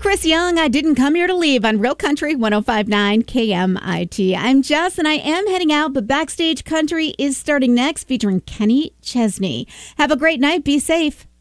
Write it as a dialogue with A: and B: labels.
A: Chris Young, I Didn't Come Here to Leave on Real Country 105.9 KMIT. I'm Jess, and I am heading out, but Backstage Country is starting next, featuring Kenny Chesney. Have a great night. Be safe.